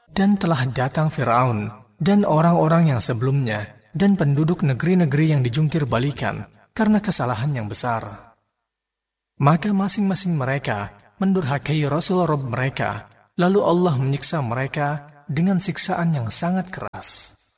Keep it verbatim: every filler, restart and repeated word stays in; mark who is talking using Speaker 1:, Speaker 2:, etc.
Speaker 1: Dan telah datang Fir'aun dan orang-orang yang sebelumnya dan penduduk negeri-negeri yang dijungkir balikan karena kesalahan yang besar. Maka masing-masing mereka mendurhakai Rasul Rabb mereka, lalu Allah menyiksa mereka dengan siksaan yang sangat keras.